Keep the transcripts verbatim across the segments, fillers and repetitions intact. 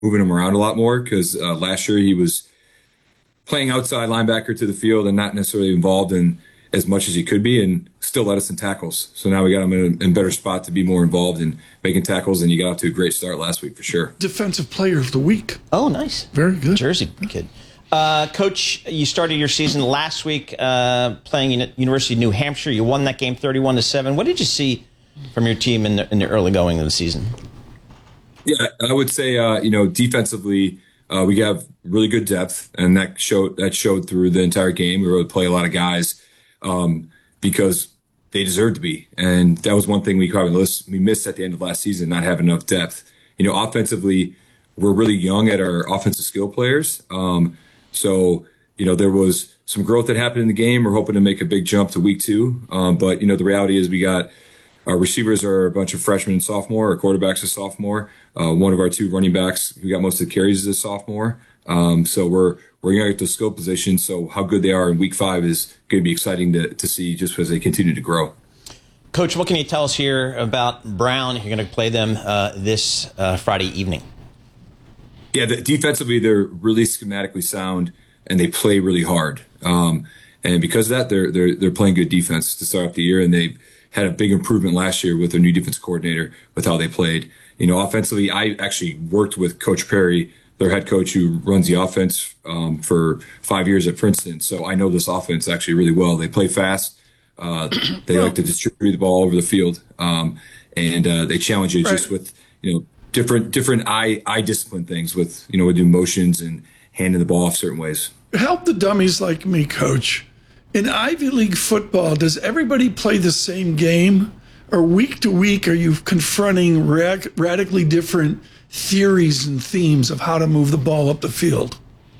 moving him around a lot more because uh, last year he was playing outside linebacker to the field and not necessarily involved in as much as he could be, and still led us in tackles. So now we got him in a, in a better spot to be more involved in making tackles, and you got off to a great start last week for sure. Defensive Player of the Week. Oh, nice. Very good. Jersey kid. Uh, Coach, you started your season last week uh, playing in University of New Hampshire. You won that game thirty-one to seven. What did you see from your team in the, in the early going of the season? Yeah, I would say, uh, you know, defensively, uh, we have really good depth, and that showed that showed through the entire game. We were able to play a lot of guys um, because they deserve to be, and that was one thing we probably we missed at the end of last season, not having enough depth. You know, offensively, we're really young at our offensive skill players. Um, So, you know, there was some growth that happened in the game. We're hoping to make a big jump to week two. Um, but, you know, the reality is we got our receivers are a bunch of freshmen and sophomore. Our quarterback's a sophomore. Uh, one of our two running backs who got most of the carries is a sophomore. Um, so we're we're going to get the skill position. So how good they are in week five is going to be exciting to, to see just as they continue to grow. Coach, what can you tell us here about Brown? You're going to play them uh, this uh, Friday evening. Yeah, the, defensively, they're really schematically sound, and they play really hard. Um, and because of that, they're they're they're playing good defense to start off the year, and they've had a big improvement last year with their new defense coordinator with how they played. You know, offensively, I actually worked with Coach Perry, their head coach who runs the offense um, for five years at Princeton. So I know this offense actually really well. They play fast. Uh, they like to distribute the ball all over the field, um, and uh, they challenge you just with, you know, different different eye eye discipline things with, you know, we do motions and handing the ball off certain ways. Help the dummies like me, Coach. In Ivy League football, does everybody play the same game? Or week to week, are you confronting rad- radically different theories and themes of how to move the ball up the field?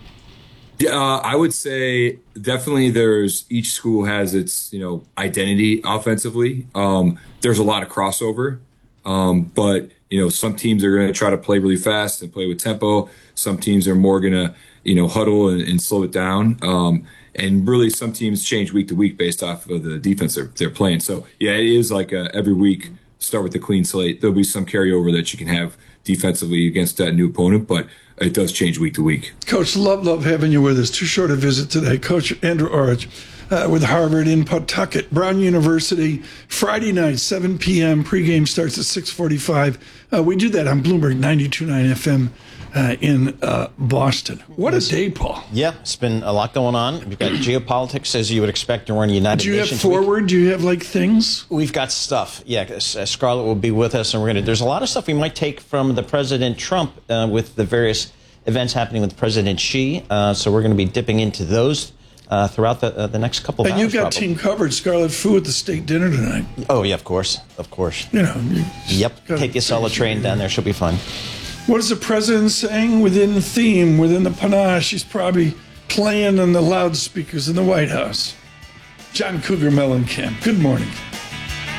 Yeah, uh, I would say definitely there's each school has its, you know, identity offensively. Um, there's a lot of crossover, um, but you know, some teams are going to try to play really fast and play with tempo. Some teams are more going to, you know, huddle and, and slow it down. Um, and really, some teams change week to week based off of the defense they're, they're playing. So, yeah, it is like a, every week start with a clean slate. There'll be some carryover that you can have defensively against that new opponent, but it does change week to week. Coach, love, love having you with us. Too short a visit today. Coach Andrew Orich uh, with Harvard in Pawtucket. Brown University, Friday night, seven p.m. Pregame starts at six forty-five. Uh, we do that on Bloomberg ninety-two point nine F M uh, in uh, Boston. What a day, Paul. Yeah, it's been a lot going on. We've got geopolitics, as you would expect during the United Do you Nations have forward? Week. Do you have, like, things? We've got stuff. Yeah, uh, Scarlett will be with us, and we're going to. There's a lot of stuff we might take from the President Trump uh, with the various events happening with President Xi. Uh, so we're going to be dipping into those uh, throughout the uh, the next couple of and hours. And you've got probably. team covered. Scarlett Fu at the state dinner tonight. Oh, yeah, of course. Of course. You know. You yep. Take the Acela train down there. She'll be fun. What is the president saying within the theme, within the panache? He's probably playing on the loudspeakers in the White House. John Cougar Mellencamp, good morning.